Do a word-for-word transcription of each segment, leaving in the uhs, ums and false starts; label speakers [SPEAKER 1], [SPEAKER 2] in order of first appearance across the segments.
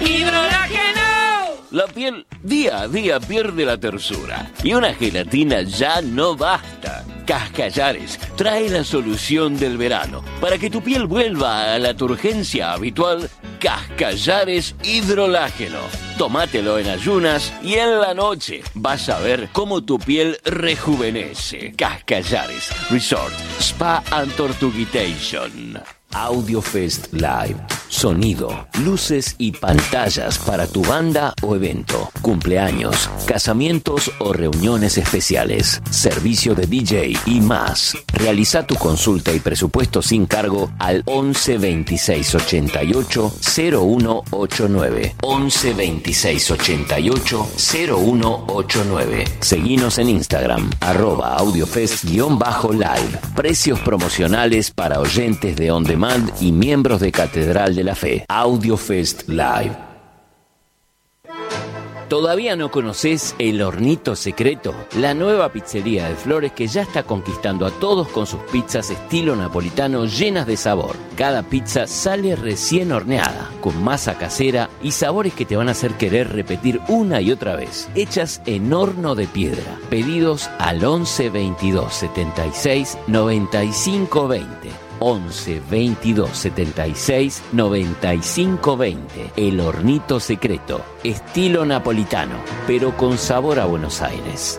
[SPEAKER 1] ¡Hidrolágeno!
[SPEAKER 2] La piel día a día pierde la tersura y una gelatina ya no basta. Cascallares trae la solución del verano. Para que tu piel vuelva a la turgencia habitual, Cascallares Hidrolágeno. Tómatelo en ayunas y en la noche vas a ver cómo tu piel rejuvenece. Cascallares Resort Spa and Tortuguitation. Audiofest Live. Sonido, luces y pantallas para tu banda o evento, cumpleaños, casamientos o reuniones especiales, servicio de D J y más. Realiza tu consulta y presupuesto sin cargo al once veintiséis ochenta y ocho cero uno ochenta y nueve. once veintiséis ochenta y ocho cero uno ochenta y nueve. Seguinos en Instagram, arroba audiofest-live. Precios promocionales para oyentes de On Demand y miembros de Catedral de la Fe. Audiofest Live. ¿Todavía no conoces El Hornito Secreto? La nueva pizzería de Flores que ya está conquistando a todos con sus pizzas estilo napolitano llenas de sabor. Cada pizza sale recién horneada, con masa casera y sabores que te van a hacer querer repetir una y otra vez. Hechas en horno de piedra. Pedidos al once veintidós setenta y seis noventa y cinco veinte. once veintidós setenta y seis noventa y cinco veinte. El Hornito Secreto, estilo napolitano, pero con sabor a Buenos Aires.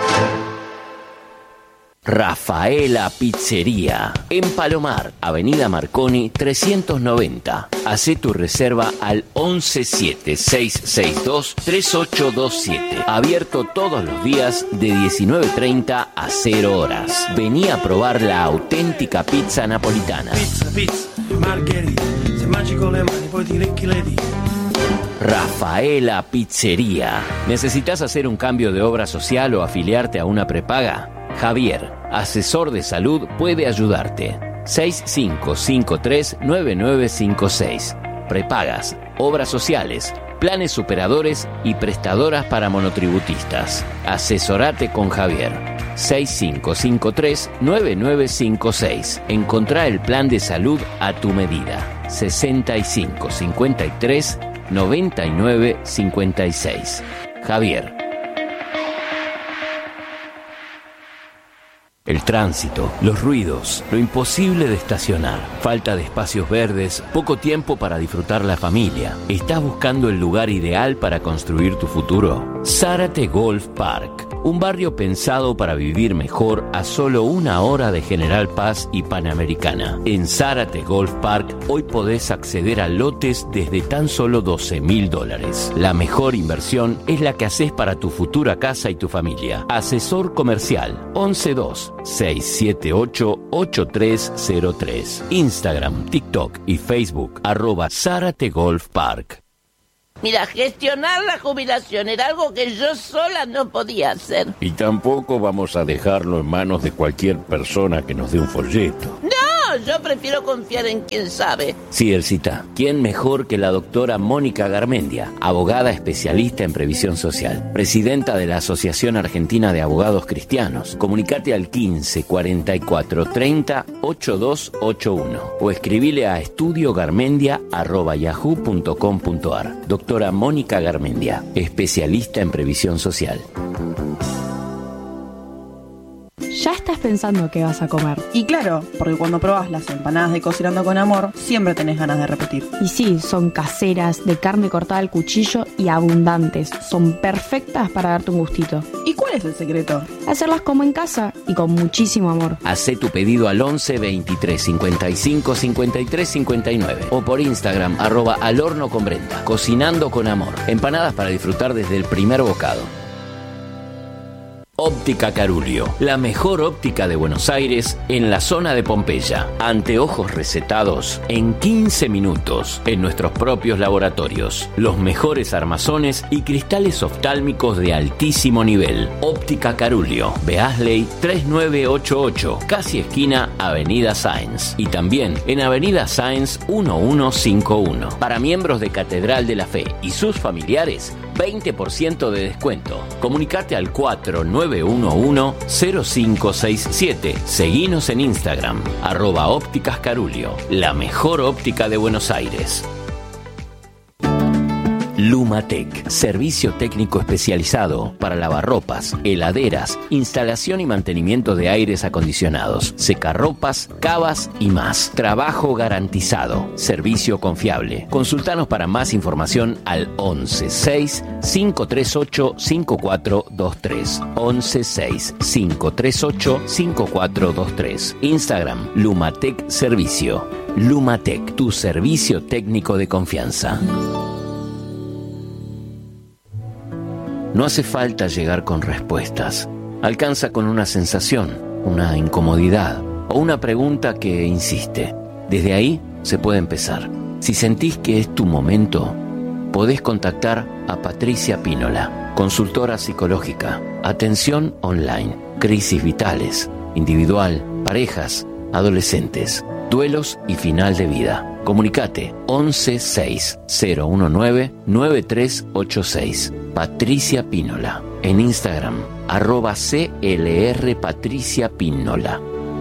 [SPEAKER 2] Rafaela Pizzería, en Palomar, Avenida Marconi trescientos noventa. Hacé tu reserva al once siete seis seis dos tres ocho dos siete. Abierto todos los días de diecinueve treinta a cero horas. Vení a probar la auténtica pizza napolitana.
[SPEAKER 3] Pizza, pizza, margherita, se mangi con le mani poi ti lecchi le dita.
[SPEAKER 2] Rafaela Pizzería. ¿Necesitas hacer un cambio de obra social o afiliarte a una prepaga? Javier, asesor de salud, puede ayudarte. seis cinco cinco tres nueve nueve cinco seis. Prepagas, obras sociales, planes superadores y prestadoras para monotributistas. Asesorate con Javier. seis cinco cinco tres nueve nueve cinco seis. Encontrá el plan de salud a tu medida. sesenta y cinco cincuenta y tres noventa y nueve cincuenta y seis. Javier. El tránsito, los ruidos, lo imposible de estacionar, falta de espacios verdes, poco tiempo para disfrutar la familia. ¿Estás buscando el lugar ideal para construir tu futuro? Zárate Golf Park, un barrio pensado para vivir mejor a solo una hora de General Paz y Panamericana. En Zárate Golf Park hoy podés acceder a lotes desde tan solo doce mil dólares. La mejor inversión es la que haces para tu futura casa y tu familia. Asesor comercial once dos seis siete ocho ocho tres cero tres. Instagram, TikTok y Facebook arroba Zárate Golf Park.
[SPEAKER 4] Mira, gestionar la jubilación era algo que yo sola no podía hacer.
[SPEAKER 2] Y tampoco vamos a dejarlo en manos de cualquier persona que nos dé un folleto.
[SPEAKER 4] No, yo prefiero confiar en quien sabe.
[SPEAKER 2] Sí, Elcita, ¿quién mejor que la doctora Mónica Garmendia, abogada especialista en previsión social, presidenta de la Asociación Argentina de Abogados Cristianos? Comunicate al quince cuarenta y cuatro treinta ochenta y dos ochenta y uno o escribile a estudiogarmendia arroba yahoo punto com punto ar. Doctora Mónica Garmendia, especialista en previsión social.
[SPEAKER 5] Ya estás pensando qué vas a comer.
[SPEAKER 6] Y claro, porque cuando probás las empanadas de Cocinando con Amor, siempre tenés ganas de repetir.
[SPEAKER 5] Y sí, son caseras, de carne cortada al cuchillo y abundantes. Son perfectas para darte un gustito.
[SPEAKER 6] ¿Y cuál es el secreto?
[SPEAKER 5] Hacerlas como en casa y con muchísimo amor.
[SPEAKER 2] Hacé tu pedido al once veintitrés cincuenta y cinco cincuenta y tres cincuenta y nueve o por Instagram arroba al horno con Brenda. Cocinando con Amor. Empanadas para disfrutar desde el primer bocado. Óptica Carulio, la mejor óptica de Buenos Aires en la zona de Pompeya. Anteojos recetados en quince minutos en nuestros propios laboratorios. Los mejores armazones y cristales oftálmicos de altísimo nivel. Óptica Carulio, Beasley tres nueve ocho ocho, casi esquina Avenida Sáenz. Y también en Avenida Sáenz uno uno cinco uno. Para miembros de Catedral de la Fe y sus familiares, veinte por ciento de descuento. Comunicate al cuatro nueve uno uno cero cinco seis siete. Seguinos en Instagram, arroba ópticas Carulio, la mejor óptica de Buenos Aires. Lumatec, servicio técnico especializado para lavarropas, heladeras, instalación y mantenimiento de aires acondicionados, secarropas, cavas y más. Trabajo garantizado, servicio confiable. Consultanos para más información al once seis cinco tres ocho cinco cuatro dos tres. once seis cinco tres ocho cinco cuatro dos tres. Instagram, Lumatec Servicio. Lumatec, tu servicio técnico de confianza. No hace falta llegar con respuestas. Alcanza con una sensación, una incomodidad o una pregunta que insiste. Desde ahí se puede empezar. Si sentís que es tu momento, podés contactar a Patricia Pínola, consultora psicológica, atención online, crisis vitales, individual, parejas, adolescentes, duelos y final de vida. Comunicate once seis cero uno nueve nueve tres ocho seis. Patricia Pínola. En Instagram, arroba C L R Patricia Pínola.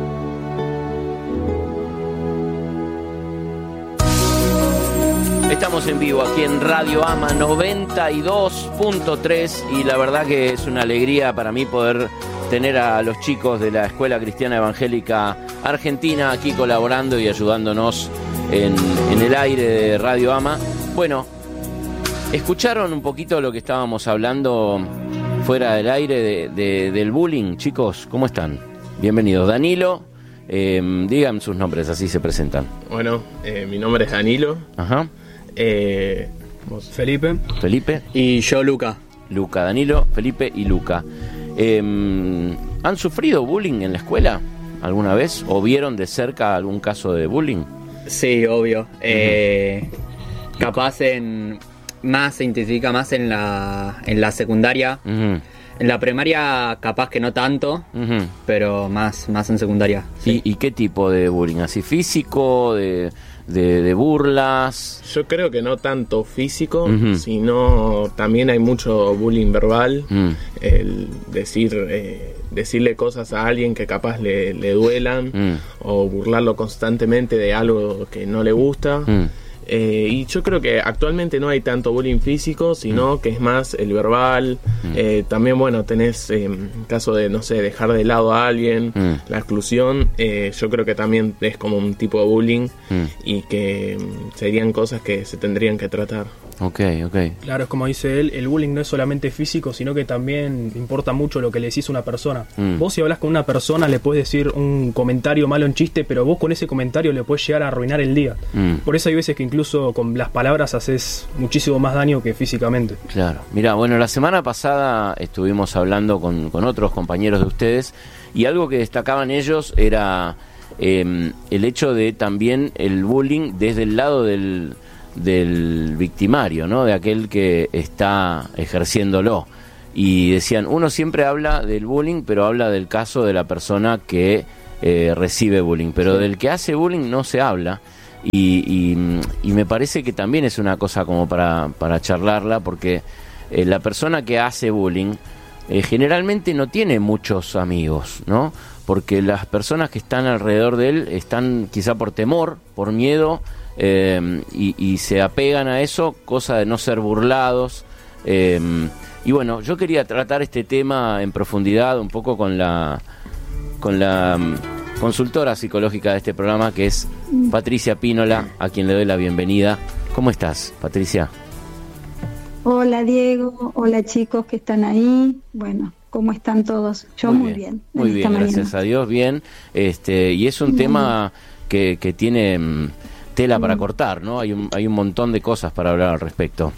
[SPEAKER 2] Estamos en vivo aquí en Radio Ama noventa y dos punto tres y la verdad que es una alegría para mí poder tener a los chicos de la Escuela Cristiana Evangélica Argentina aquí colaborando y ayudándonos en, en el aire de Radio Ama. Bueno, ¿escucharon un poquito lo que estábamos hablando fuera del aire de, de, del bullying? Chicos, ¿cómo están? Bienvenidos. Danilo, eh, digan sus nombres, así se presentan.
[SPEAKER 1] Bueno, eh, mi nombre es Danilo.
[SPEAKER 2] Ajá.
[SPEAKER 1] Eh, ¿vos?
[SPEAKER 7] Felipe.
[SPEAKER 2] Felipe.
[SPEAKER 7] Y yo, Luca.
[SPEAKER 2] Luca, Danilo, Felipe y Luca. Eh, ¿Han sufrido bullying en la escuela alguna vez? ¿O vieron de cerca algún caso de bullying?
[SPEAKER 7] Sí, obvio. Uh-huh. Eh, capaz en... Más se intensifica más en la, en la secundaria. Uh-huh. En la primaria capaz que no tanto, uh-huh. pero más, más en secundaria. Sí.
[SPEAKER 2] ¿Y, ¿Y qué tipo de bullying? ¿Así físico? ¿De, de, de burlas?
[SPEAKER 1] Yo creo que no tanto físico, uh-huh. sino también hay mucho bullying verbal. Uh-huh. El decir... Eh, decirle cosas a alguien que capaz le, le duelan, uh-huh. o burlarlo constantemente de algo que no le gusta. Uh-huh. Eh, y yo creo que actualmente no hay tanto bullying físico, sino mm. que es más el verbal. Mm. Eh, también, bueno, tenés eh, caso de, no sé, dejar de lado a alguien, mm. la exclusión. Eh, yo creo que también es como un tipo de bullying mm. y que mm, serían cosas que se tendrían que tratar.
[SPEAKER 2] Ok, ok.
[SPEAKER 8] Claro, es como dice él, el bullying no es solamente físico, sino que también importa mucho lo que le decís a una persona. Mm. Vos si hablas con una persona le podés decir un comentario malo en chiste, pero vos con ese comentario le podés llegar a arruinar el día. Mm. Por eso hay veces que incluso con las palabras haces muchísimo más daño que físicamente.
[SPEAKER 2] Claro. Mirá, bueno, la semana pasada estuvimos hablando con, con otros compañeros de ustedes y algo que destacaban ellos era eh, el hecho de también el bullying desde el lado del... del victimario, ¿no? De aquel que está ejerciéndolo. Y decían, uno siempre habla del bullying, pero habla del caso de la persona que eh, recibe bullying, pero sí. del que hace bullying no se habla. Y, y, y me parece que también es una cosa como para, para charlarla, porque eh, la persona que hace bullying eh, generalmente no tiene muchos amigos, ¿no? Porque las personas que están alrededor de él están quizá por temor, por miedo, Eh, y, y se apegan a eso, cosa de no ser burlados. Eh, y bueno, yo quería tratar este tema en profundidad un poco con la con la um, consultora psicológica de este programa, que es Patricia Pínola, a quien le doy la bienvenida. ¿Cómo estás, Patricia?
[SPEAKER 9] Hola, Diego. Hola, chicos que están ahí. Bueno, ¿cómo están todos? Yo muy, muy bien. bien
[SPEAKER 2] muy bien, gracias mañana. a Dios, bien. Este, y es un muy tema que, que tiene... Um, tela para cortar, ¿no? Hay un, hay un montón de cosas para hablar al respecto.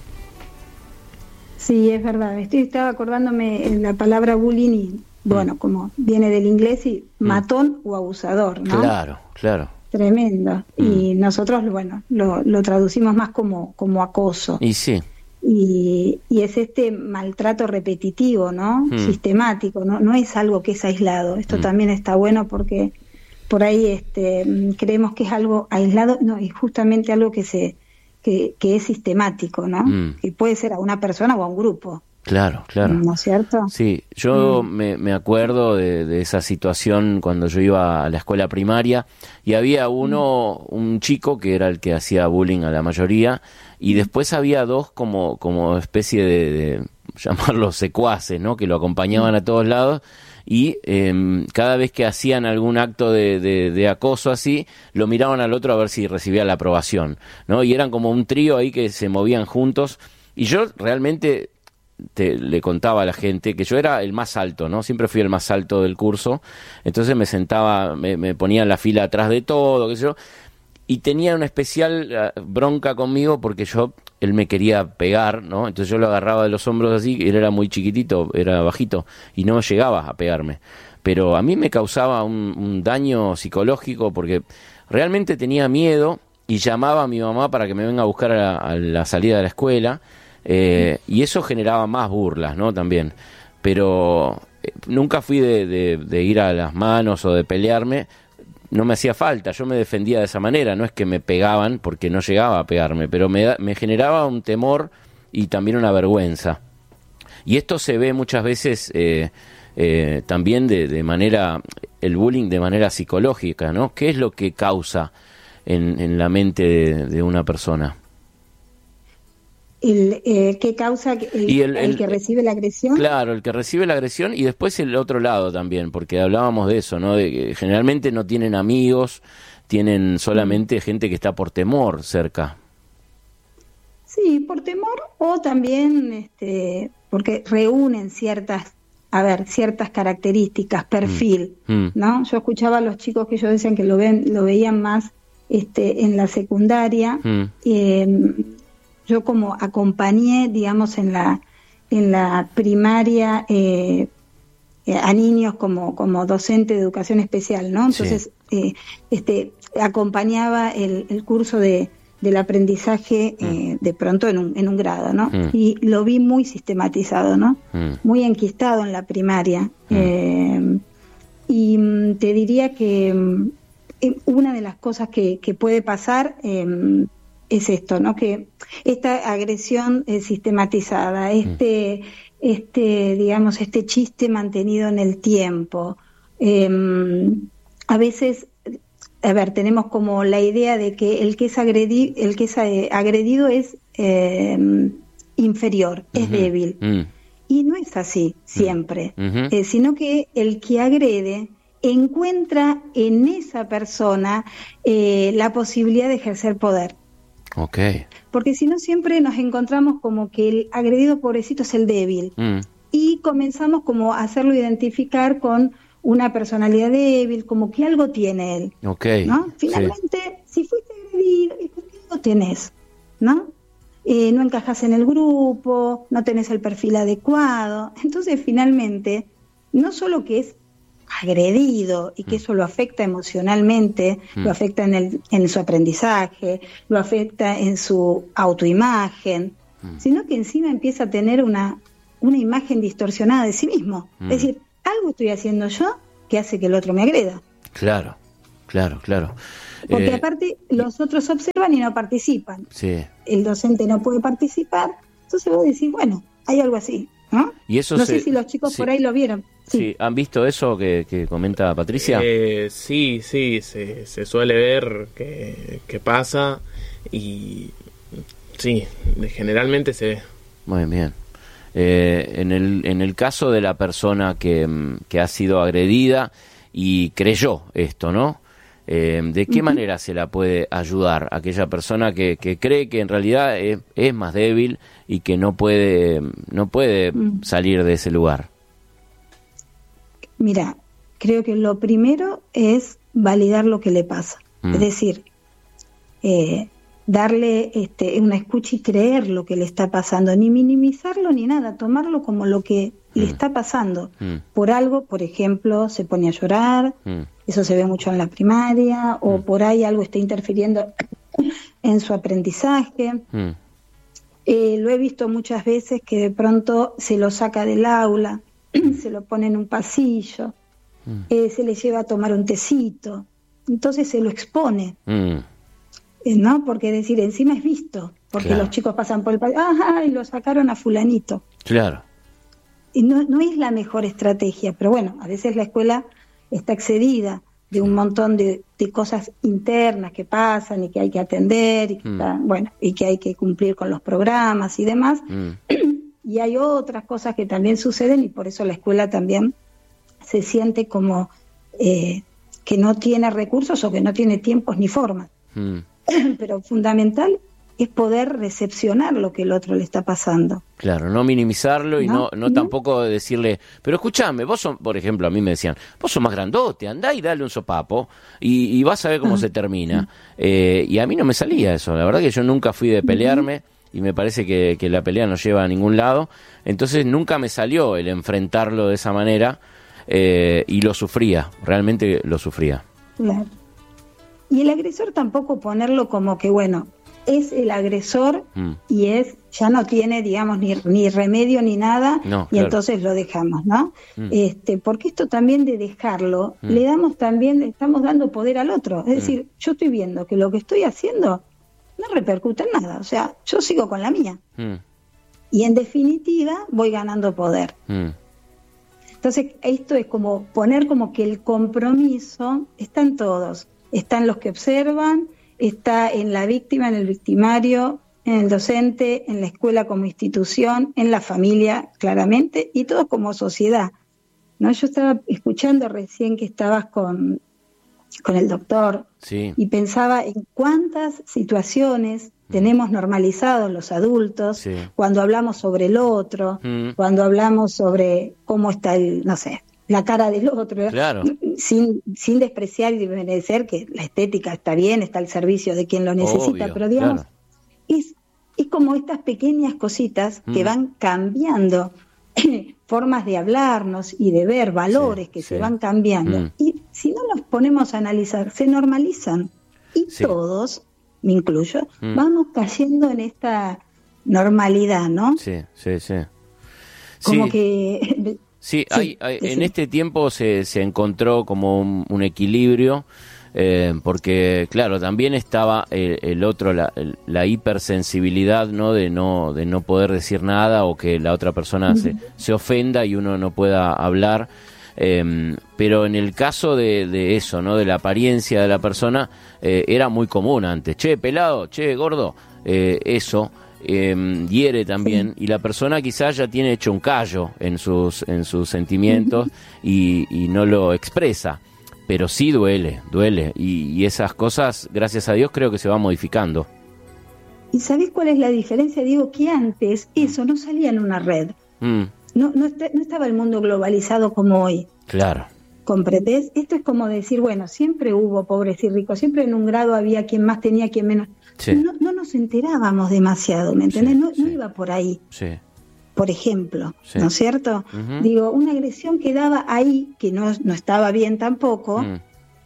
[SPEAKER 9] Sí, es verdad. Estoy estaba acordándome en la palabra bullying y, bueno, mm. como viene del inglés y matón mm. o abusador, ¿no?
[SPEAKER 2] Claro, claro.
[SPEAKER 9] Tremendo. Mm. Y nosotros, bueno, lo, lo traducimos más como, como acoso.
[SPEAKER 2] Y sí.
[SPEAKER 9] Y, y es este maltrato repetitivo, ¿no? Mm. Sistemático, ¿no? No es algo que es aislado. Esto mm. también está bueno porque... por ahí este, creemos que es algo aislado, no, es justamente algo que se que, que es sistemático, ¿no? Mm. Que puede ser a una persona o a un grupo,
[SPEAKER 10] Claro, claro.
[SPEAKER 9] ¿No es cierto?
[SPEAKER 10] Sí, yo
[SPEAKER 9] Mm.
[SPEAKER 10] me, me acuerdo de, de esa situación cuando yo iba a la escuela primaria y había uno, un chico que era el que hacía bullying a la mayoría y después había dos como, como especie de, de llamarlos secuaces, ¿no? Que lo acompañaban a todos lados y eh, cada vez que hacían algún acto de, de, de acoso así, lo miraban al otro a ver si recibía la aprobación, ¿no? Y eran como un trío ahí que se movían juntos y yo realmente... Te, le contaba a la gente que yo era el más alto, ¿no? Siempre fui el más alto del curso, entonces me sentaba, me, me ponía en la fila atrás de todo, qué sé yo, y tenía una especial uh, bronca conmigo porque yo, él me quería pegar, ¿no? Entonces yo lo agarraba de los hombros así, él era muy chiquitito, era bajito, y no llegaba a pegarme, pero a mí me causaba un, un daño psicológico porque realmente tenía miedo y llamaba a mi mamá para que me venga a buscar a la, a la salida de la escuela. Eh, y eso generaba más burlas, ¿no? También, pero eh, nunca fui de, de, de ir a las manos o de pelearme, no me hacía falta, yo me defendía de esa manera, no es que me pegaban porque no llegaba a pegarme, pero me, me generaba un temor y también una vergüenza. Y esto se ve muchas veces eh, eh, también de, de manera, el bullying de manera psicológica, ¿no? ¿Qué es lo que causa en, en la mente de, de una persona?
[SPEAKER 9] El, eh, ¿Qué causa el,
[SPEAKER 10] Y el-
[SPEAKER 9] el
[SPEAKER 10] el-
[SPEAKER 9] que recibe la agresión?
[SPEAKER 10] Claro, el que recibe la agresión y después el otro lado también, porque hablábamos de eso, ¿no? De que generalmente no tienen amigos, tienen solamente gente que está por temor cerca.
[SPEAKER 9] Sí, por temor o también este, porque reúnen ciertas, a ver, ciertas características, perfil,
[SPEAKER 10] Mm.
[SPEAKER 9] ¿no? Yo escuchaba a los chicos que ellos decían que lo ven, lo veían más este, en la secundaria.
[SPEAKER 10] Mm.
[SPEAKER 9] Eh, yo como acompañé, digamos, en la en la primaria eh, eh, a niños como como docente de educación especial, ¿no? Entonces, eh, este acompañaba el, el curso de del aprendizaje eh, de pronto en un en un grado, ¿no?
[SPEAKER 11] Mm.
[SPEAKER 9] Y lo vi muy sistematizado, ¿no?
[SPEAKER 11] Mm.
[SPEAKER 9] Muy enquistado en la primaria. Eh, y mm, te diría que mm, eh, una de las cosas que, que puede pasar eh, es esto, ¿no? Que esta agresión eh, sistematizada, este, este, digamos, este chiste mantenido en el tiempo, eh, a veces, a ver, tenemos como la idea de que el que es agredi- el que es eh, agredido es eh, inferior, es
[SPEAKER 10] Ujú.
[SPEAKER 9] débil.
[SPEAKER 10] Mm.
[SPEAKER 9] Y no es así siempre,
[SPEAKER 10] Ujú.
[SPEAKER 9] eh, sino que el que agrede encuentra en esa persona eh, la posibilidad de ejercer poder.
[SPEAKER 10] Ok.
[SPEAKER 9] Porque si no siempre nos encontramos como que el agredido pobrecito es el débil
[SPEAKER 10] Mm.
[SPEAKER 9] y comenzamos como a hacerlo identificar con una personalidad débil, como que algo tiene él,
[SPEAKER 10] Ok.
[SPEAKER 9] ¿no?
[SPEAKER 10] Sí.
[SPEAKER 9] Finalmente, si fuiste agredido, es porque algo tenés, ¿no? Eh, no encajas en el grupo, no tenés el perfil adecuado. Entonces, finalmente, no solo que es agredido y que eso lo afecta emocionalmente,
[SPEAKER 11] Mm.
[SPEAKER 9] lo afecta en, el, en su aprendizaje, lo afecta en su autoimagen, sino que encima empieza a tener una, una imagen distorsionada de sí mismo.
[SPEAKER 10] Mm.
[SPEAKER 9] Es decir, algo estoy haciendo yo que hace que el otro me agreda.
[SPEAKER 10] Claro, claro, claro.
[SPEAKER 9] Porque
[SPEAKER 10] Eh,
[SPEAKER 9] aparte los otros observan y no participan.
[SPEAKER 10] sí.
[SPEAKER 9] El docente no puede participar, entonces vos decís, bueno, hay algo así, ¿no?
[SPEAKER 10] Y eso
[SPEAKER 9] no
[SPEAKER 10] se-
[SPEAKER 9] sé si los chicos
[SPEAKER 10] sí.
[SPEAKER 9] por ahí lo vieron.
[SPEAKER 10] Sí. ¿Han visto eso que, que comenta Patricia?
[SPEAKER 1] Eh, sí, sí, se, se suele ver que, que pasa y sí, de- generalmente se ve.
[SPEAKER 10] Muy bien. Eh, en el en el caso de la persona que, mm, que ha sido agredida y creyó esto, ¿no? Eh, ¿De qué
[SPEAKER 11] Ujú.
[SPEAKER 10] manera se la puede ayudar a aquella persona que, que cree que en realidad es, es más débil y que no puede no puede
[SPEAKER 9] Mm.
[SPEAKER 10] salir de ese lugar?
[SPEAKER 9] Mira, creo que lo primero es validar lo que le pasa.
[SPEAKER 10] Mm.
[SPEAKER 9] Es decir, eh, darle este, una escucha y creer lo que le está pasando, ni minimizarlo ni nada, tomarlo como lo que le está pasando.
[SPEAKER 10] Mm.
[SPEAKER 9] Por algo, por ejemplo, se pone a llorar,
[SPEAKER 10] Mm.
[SPEAKER 9] eso se ve mucho en la primaria, o por ahí algo está interfiriendo en su aprendizaje.
[SPEAKER 10] Mm.
[SPEAKER 9] Eh, lo he visto muchas veces que de pronto se lo saca del aula, se lo pone en un pasillo,
[SPEAKER 10] Mm.
[SPEAKER 9] eh, se le lleva a tomar un tecito, entonces se lo expone,
[SPEAKER 10] Mm.
[SPEAKER 9] eh, ¿no? Porque decir, encima es visto, porque
[SPEAKER 10] Claro.
[SPEAKER 9] los chicos pasan por el pasillo, ajá, y lo sacaron a fulanito.
[SPEAKER 10] Claro,
[SPEAKER 9] no, no es la mejor estrategia, pero bueno, a veces la escuela está excedida de un montón de, de cosas internas que pasan y que hay que atender, y que, mm. está, bueno, y que hay que cumplir con los programas y demás. Mm. Y hay otras cosas que también suceden y por eso la escuela también se siente como eh, que no tiene recursos o que no tiene tiempos ni formas. Mm. Pero fundamental es poder recepcionar lo que el otro le está pasando.
[SPEAKER 10] Claro, no minimizarlo y no, no, no tampoco decirle, pero escúchame, vos sos, por ejemplo, a mí me decían, vos sos más grandote, andá y dale un sopapo y, y vas a ver cómo uh-huh. se termina. Eh, y a mí no me salía eso, la verdad que yo nunca fui de pelearme y me parece que, que la pelea no lleva a ningún lado, entonces nunca me salió el enfrentarlo de esa manera eh, y lo sufría, realmente lo sufría.
[SPEAKER 9] Claro. Y el agresor tampoco ponerlo como que, bueno, es el agresor mm. y es ya no tiene, digamos, ni, ni remedio ni nada, no, y claro. entonces lo dejamos, ¿no? Mm. Este, porque esto también de dejarlo, mm. le damos también, estamos dando poder al otro. Es mm. decir, yo estoy viendo que lo que estoy haciendo no repercute en nada, o sea, yo sigo con la mía. Mm. Y en definitiva voy ganando poder. Mm. Entonces, esto es como poner como que el compromiso está en todos. Está en los que observan, está en la víctima, en el victimario, en el docente, en la escuela como institución, en la familia, claramente, y todos como sociedad, ¿no? Yo estaba escuchando recién que estabas con, con el doctor sí. y pensaba en cuántas situaciones tenemos normalizados los adultos sí. cuando hablamos sobre el otro, mm. cuando hablamos sobre cómo está el, no sé, la cara del otro,
[SPEAKER 10] claro.
[SPEAKER 9] sin, sin despreciar y desmerecer que la estética está bien, está al servicio de quien lo necesita,
[SPEAKER 10] Obvio,
[SPEAKER 9] pero digamos,
[SPEAKER 10] claro.
[SPEAKER 9] es, es como estas pequeñas cositas mm. que van cambiando formas de hablarnos y de ver valores sí, que sí. se van cambiando. Mm. Y si no los ponemos a analizar, se normalizan. Y sí. todos, me incluyo, mm. vamos cayendo en esta normalidad, ¿no?
[SPEAKER 10] Sí, sí, sí.
[SPEAKER 9] Como
[SPEAKER 10] sí.
[SPEAKER 9] que...
[SPEAKER 10] Sí, hay, hay, en este tiempo se, se encontró como un, un equilibrio, eh, porque claro, también estaba el, el otro, la, la hipersensibilidad, ¿no? De no de no poder decir nada o que la otra persona se, se ofenda y uno no pueda hablar. Eh, pero en el caso de, de eso, ¿no? De la apariencia de la persona, eh, era muy común antes. Che, pelado, che, gordo, eh, eso... Eh, hiere también sí. y la persona quizás ya tiene hecho un callo en sus en sus sentimientos uh-huh. y, y no lo expresa, pero sí duele, duele y, y esas cosas, gracias a Dios, creo que se van modificando.
[SPEAKER 9] ¿Y sabés cuál es la diferencia? Digo que antes eso no salía en una red, mm. no, no, está, no estaba el mundo globalizado como hoy.
[SPEAKER 10] Claro.
[SPEAKER 9] ¿Comprendés? Esto es como decir, bueno, siempre hubo pobres y ricos, siempre en un grado había quien más tenía, quien menos. Sí. No, no nos enterábamos demasiado, ¿me entendés? Sí, no, sí. no iba por ahí,
[SPEAKER 10] sí.
[SPEAKER 9] por ejemplo, sí. ¿no es cierto?
[SPEAKER 10] Uh-huh.
[SPEAKER 9] Digo, una agresión quedaba ahí, que no, no estaba bien tampoco, mm.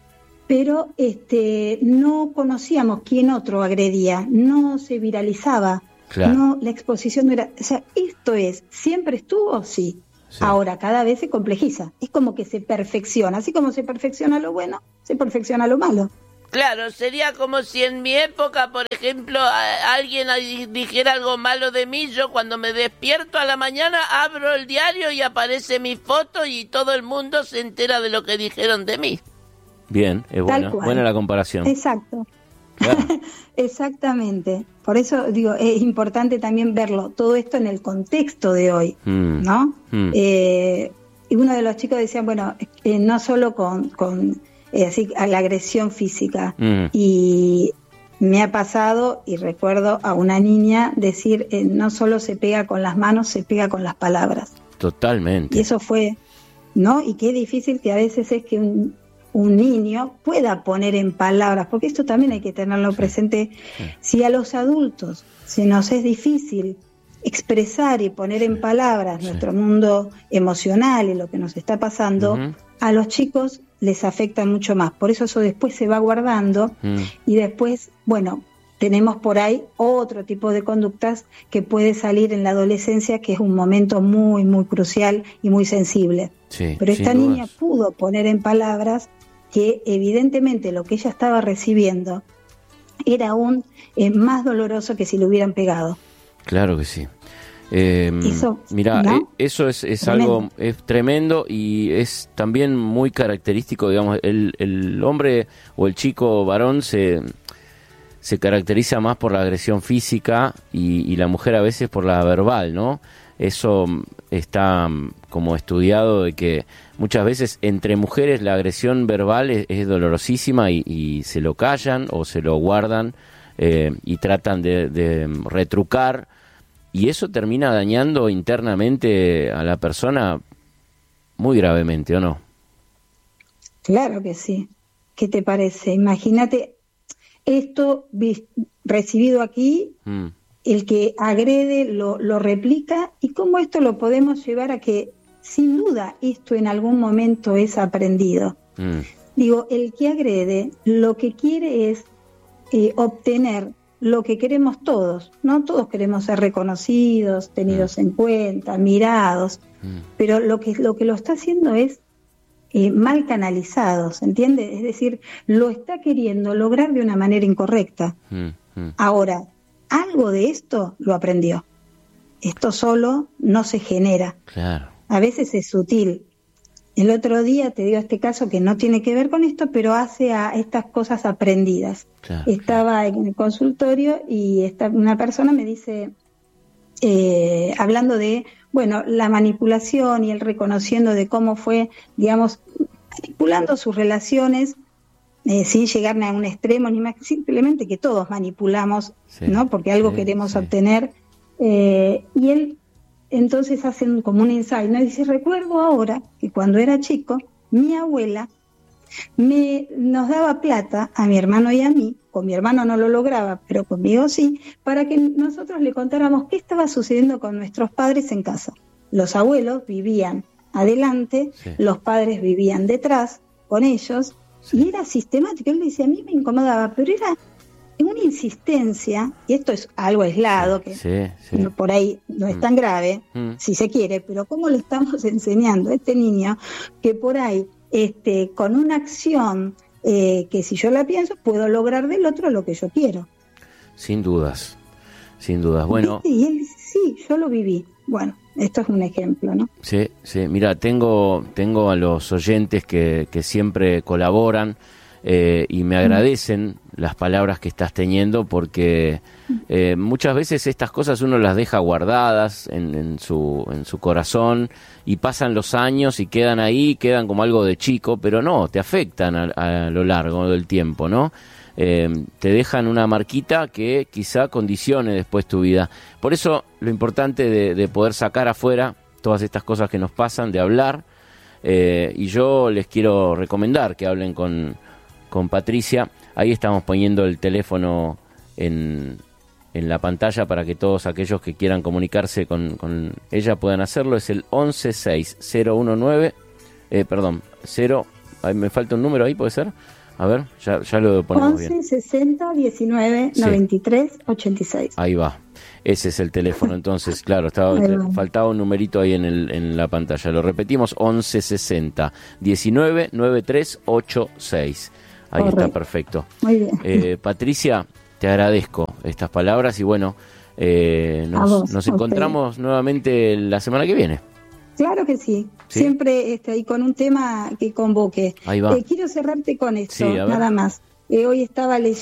[SPEAKER 9] pero este, no conocíamos quién otro agredía, no se viralizaba,
[SPEAKER 10] claro.
[SPEAKER 9] no, la exposición no era... O sea, esto es, ¿siempre estuvo? Sí. Sí. Ahora cada vez se complejiza, es como que se perfecciona, así como se perfecciona lo bueno, se perfecciona lo malo.
[SPEAKER 4] Claro, sería como si en mi época, por ejemplo, a, alguien dijera algo malo de mí, yo cuando me despierto a la mañana abro el diario y aparece mi foto y todo el mundo se entera de lo que dijeron de mí.
[SPEAKER 10] Bien, es buena, buena la comparación.
[SPEAKER 9] Exacto.
[SPEAKER 10] Claro.
[SPEAKER 9] Exactamente. Por eso digo, es importante también verlo, todo esto en el contexto de hoy, mm. ¿no? Mm. Eh, y uno de los chicos decía, bueno, eh, no solo con... con Eh, así a la agresión física mm. y me ha pasado y recuerdo a una niña decir eh, no solo se pega con las manos, se pega con las palabras.
[SPEAKER 10] Totalmente.
[SPEAKER 9] Y eso fue, ¿no? Y qué difícil que a veces es que un, un niño pueda poner en palabras, porque esto también hay que tenerlo sí. presente. Sí. Si a los adultos se nos es difícil expresar y poner sí. en palabras sí. nuestro mundo emocional y lo que nos está pasando, uh-huh. a los chicos les afecta mucho más. Por eso eso después se va guardando mm. y después, bueno, tenemos por ahí otro tipo de conductas que puede salir en la adolescencia, que es un momento muy, muy crucial y muy sensible.
[SPEAKER 10] Sí,
[SPEAKER 9] pero esta niña
[SPEAKER 10] dudas.
[SPEAKER 9] pudo poner en palabras que evidentemente lo que ella estaba recibiendo era aún eh, más doloroso que si lo hubieran pegado.
[SPEAKER 10] Claro que sí. Eh,
[SPEAKER 9] eso,
[SPEAKER 10] mira,
[SPEAKER 9] ¿no?
[SPEAKER 10] eh, eso es, es
[SPEAKER 9] Tremendo.
[SPEAKER 10] algo es tremendo y es también muy característico, digamos, el, el hombre o el chico varón se, se caracteriza más por la agresión física y, y la mujer a veces por la verbal, ¿no? Eso está como estudiado de que muchas veces entre mujeres la agresión verbal es, es dolorosísima y, y se lo callan o se lo guardan eh, y tratan de, de retrucar. Y eso termina dañando internamente a la persona muy gravemente, ¿o no?
[SPEAKER 9] Claro que sí. ¿Qué te parece? Imagínate esto vi- recibido aquí,
[SPEAKER 10] Mm,
[SPEAKER 9] el que agrede lo, lo replica, y cómo esto lo podemos llevar a que, sin duda, esto en algún momento es aprendido.
[SPEAKER 10] mm,
[SPEAKER 9] Digo, el que agrede lo que quiere es eh, obtener lo que queremos todos, ¿no? Todos queremos ser reconocidos, tenidos en cuenta, mirados,
[SPEAKER 10] mm.
[SPEAKER 9] pero lo que lo que lo está haciendo es eh, mal canalizado, ¿se entiende? Es decir, lo está queriendo lograr de una manera incorrecta.
[SPEAKER 10] Mm, mm.
[SPEAKER 9] Ahora, algo de esto lo aprendió. Esto solo no se genera.
[SPEAKER 10] Claro.
[SPEAKER 9] A veces es sutil. El otro día te dio este caso que no tiene que ver con esto, pero hace a estas cosas aprendidas.
[SPEAKER 10] Claro,
[SPEAKER 9] Estaba en el consultorio y esta, una persona me dice, eh, hablando de, bueno, la manipulación y el reconociendo de cómo fue, digamos, manipulando sus relaciones, eh, sin llegar a un extremo, ni más, simplemente que todos manipulamos,
[SPEAKER 10] Sí,
[SPEAKER 9] ¿no? Porque algo
[SPEAKER 10] sí,
[SPEAKER 9] queremos
[SPEAKER 10] sí.
[SPEAKER 9] obtener. Eh, y él entonces hacen como un insight, ¿no? Dice, recuerdo ahora que cuando era chico, mi abuela me nos daba plata a mi hermano y a mí, con mi hermano no lo lograba, pero conmigo sí, para que nosotros le contáramos qué estaba sucediendo con nuestros padres en casa. Los abuelos vivían adelante,
[SPEAKER 10] Sí.
[SPEAKER 9] los padres vivían detrás con ellos,
[SPEAKER 10] Sí.
[SPEAKER 9] y era sistemático. Él decía, a mí me incomodaba, pero era una insistencia, y esto es algo aislado, que
[SPEAKER 10] Sí, sí.
[SPEAKER 9] no- por ahí no es tan grave,
[SPEAKER 10] Mm.
[SPEAKER 9] si se quiere, pero ¿cómo le estamos enseñando a este niño que por ahí, este, con una acción eh, que si yo la pienso, puedo lograr del otro lo que yo quiero?
[SPEAKER 10] Sin dudas, sin dudas. Bueno,
[SPEAKER 9] ¿Viste? Y él dice, sí, yo lo viví. Bueno, esto es un ejemplo, ¿no?
[SPEAKER 10] sí, sí. Mira, tengo, tengo a los oyentes que, que siempre colaboran eh, y me agradecen las palabras que estás teniendo porque eh, muchas veces estas cosas uno las deja guardadas en, en su en su corazón y pasan los años y quedan ahí, quedan como algo de chico, pero no, te afectan a, a lo largo del tiempo, ¿no? Eh, te dejan una marquita que quizá condicione después tu vida. Por eso lo importante de, de poder sacar afuera todas estas cosas que nos pasan, de hablar, eh, y yo les quiero recomendar que hablen con, con Patricia. Ahí estamos poniendo el teléfono en, en la pantalla para que todos aquellos que quieran comunicarse con, con ella puedan hacerlo. Es el once seis cero uno nueve, eh, perdón, cero, ay, me falta un número ahí, ¿puede ser? A ver, ya, ya lo ponemos bien.
[SPEAKER 9] once sesenta diecinueve noventa y tres ochenta y seis.
[SPEAKER 10] Ahí va, ese es el teléfono. Entonces, claro, estaba,
[SPEAKER 9] Ahí va.
[SPEAKER 10] faltaba un numerito ahí en, el, en la pantalla. Lo repetimos, once sesenta diecinueve noventa y tres ochenta y seis. Ahí
[SPEAKER 9] Correcto.
[SPEAKER 10] está, perfecto.
[SPEAKER 9] Muy bien.
[SPEAKER 10] Eh, Patricia, te agradezco estas palabras y bueno, eh,
[SPEAKER 9] A
[SPEAKER 10] nos,
[SPEAKER 9] vos,
[SPEAKER 10] nos
[SPEAKER 9] a
[SPEAKER 10] encontramos nuevamente la semana que viene.
[SPEAKER 9] Claro que sí,
[SPEAKER 10] ¿Sí?
[SPEAKER 9] siempre este, ahí con un tema que convoque.
[SPEAKER 10] Ahí va.
[SPEAKER 9] Eh, quiero cerrarte con esto,
[SPEAKER 10] Sí, a ver.
[SPEAKER 9] nada más. Eh, hoy estaba leyendo